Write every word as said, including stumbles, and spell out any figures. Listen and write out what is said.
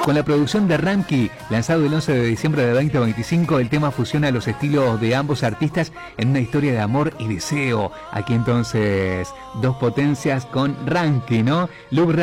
Con la producción de Ranky, lanzado el once de diciembre de veinte veinticinco, el tema fusiona los estilos de ambos artistas en una historia de amor y deseo. Aquí entonces, dos potencias con Ranky, ¿no? Luke